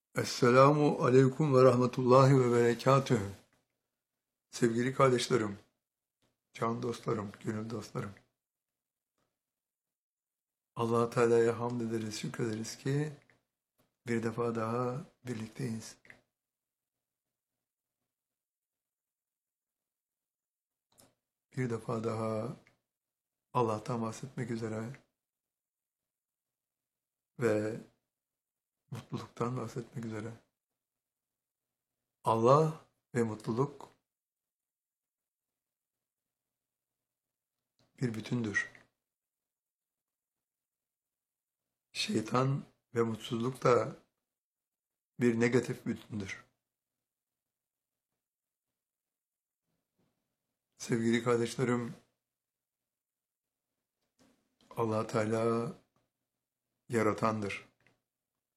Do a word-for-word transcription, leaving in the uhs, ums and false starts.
Esselamu aleyküm ve rahmetullahi ve berekatühü. Sevgili kardeşlerim, can dostlarım, gönül dostlarım. Allah Teala'ya hamd ederiz, şükrederiz ki bir defa daha birlikteyiz. Bir defa daha Allah'tan bahsetmek üzere ve mutluluktan bahsetmek üzere. Allah ve mutluluk bir bütündür. Şeytan ve mutsuzluk da bir negatif bütündür. Sevgili kardeşlerim, Allah Teala yaratandır.